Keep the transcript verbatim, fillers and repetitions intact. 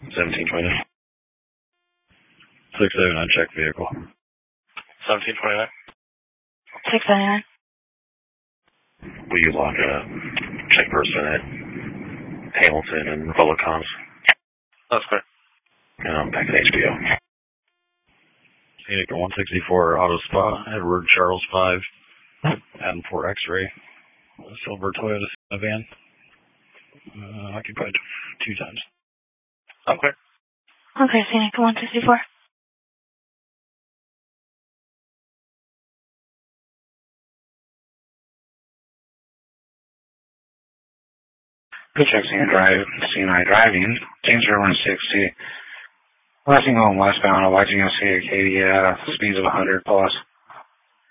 seventeen twenty-nine. six seventy-nine, check vehicle. seventeen twenty-nine. six seventy-nine. Will you log a check person at Hamilton and Republic Comms? That's correct. And I'm back at H B O. Scenic one sixty-four, Auto Spa, Edward Charles five, Adam four X-ray, silver Toyota van, uh, occupied two times. Okay. Okay, Scenic one sixty-four. Good check, C N I Drive, C N I driving, James zero one sixty, passing home westbound, watching us here, Acadia, speeds of one hundred plus.